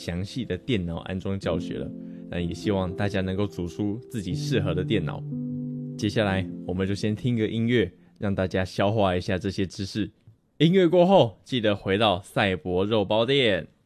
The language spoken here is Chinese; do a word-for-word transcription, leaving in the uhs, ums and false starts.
详细的电脑安装教学了，那也希望大家能够组出自己适合的电脑。接下来我们就先听个音乐，让大家消化一下这些知识。音乐过后，记得回到赛博肉包店。